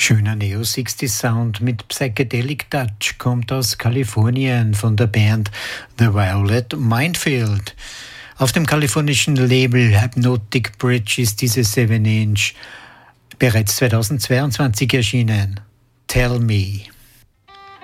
Schöner Neo-60s-Sound mit Psychedelic Touch kommt aus Kalifornien von der Band The Violet Minefield. Auf dem kalifornischen Label Hypnotic Bridge ist diese 7-Inch bereits 2022 erschienen. Tell Me.